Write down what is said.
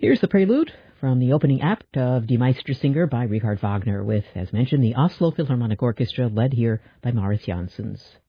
Here's the prelude from the opening act of Die Meistersinger by Richard Wagner with, as mentioned, the Oslo Philharmonic Orchestra led here by Maurice Janssens.